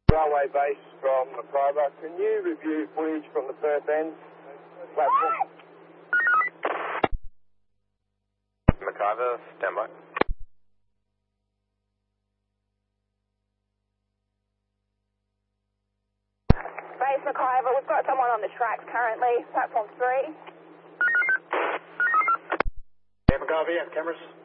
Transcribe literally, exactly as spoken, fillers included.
Railway base from McIver. Can you review footage from the Perth end platform? McIver, stand by. Base McIver, we've got someone on the tracks currently, platform three. Yeah, McIver, yeah, cameras.